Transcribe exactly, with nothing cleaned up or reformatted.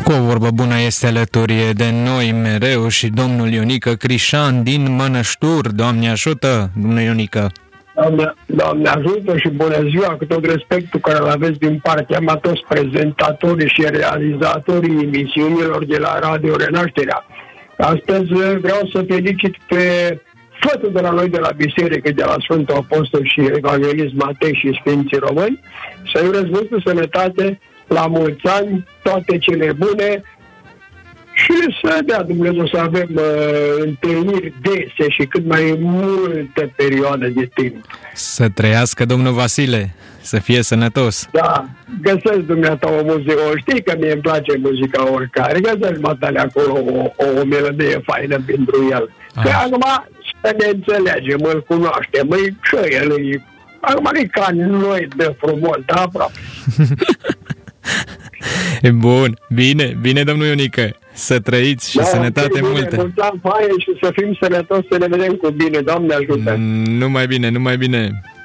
Cu o vorbă bună este alături de noi mereu și domnul Ionică Crișan din Mănăștur. Doamne ajută, domnul Ionică! Doamne, Doamne ajută și bună ziua, cu tot respectul care îl aveți din partea mea, toți prezentatorii și realizatorii emisiunilor de la Radio Renașterea. Astăzi vreau să felicit pe fătul de la noi de la biserică, de la Sfântul Apostol și Evanghelist Matei și Sfinții Români, să-i urez multă sănătate, la mulți ani, toate cele bune și să dea Dumnezeu să avem uh, întâlniri dese și cât mai multe perioade de timp. Să trăiască domnul Vasile, să fie sănătos. Da, găsesc dumneata o muzică, știi că mie îmi place muzica oricare, găsesc matale acolo o, o, o melodie faină pentru el. Ah. Că acum să ne înțelegem, îl cunoaștem, îi și el îi, acum e ca noi de frumos, da, aproape. Bun, bine, bine domnul Ionică, să trăiți și da, sănătate multă. Mulți ani fain și să fim sănătoși, să ne vedem cu bine, Doamne ajută. Numai bine, numai bine.